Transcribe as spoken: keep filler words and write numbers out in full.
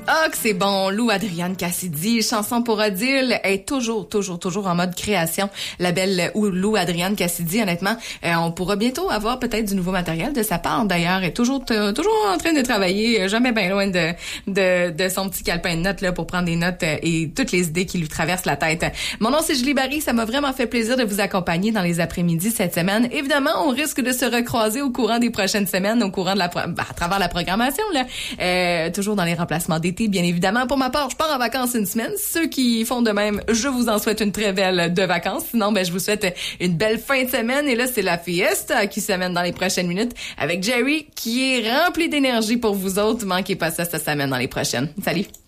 Ah, que c'est bon. Lou Adrienne Cassidy, chanson pour Odile, est toujours, toujours, toujours en mode création. La belle Lou Adrienne Cassidy, honnêtement, euh, on pourra bientôt avoir peut-être du nouveau matériel de sa part. D'ailleurs, elle est toujours, t- toujours en train de travailler, jamais bien loin de, de, de son petit calepin de notes là pour prendre des notes euh, et toutes les idées qui lui traversent la tête. Mon nom, c'est Julie Barry. Ça m'a vraiment fait plaisir de vous accompagner dans les après-midi cette semaine. Évidemment, on risque de se recroiser au courant des prochaines semaines, au courant de la, pro- bah, à travers la programmation là, euh, toujours dans les remplacements d'été. Bien évidemment, pour ma part, je pars en vacances une semaine. Ceux qui font de même, je vous en souhaite une très belle de vacances. Sinon, ben, je vous souhaite une belle fin de semaine. Et là, c'est la fiesta qui s'amène dans les prochaines minutes avec Jerry qui est rempli d'énergie pour vous autres. Manquez pas ça, ça s'amène dans les prochaines. Salut!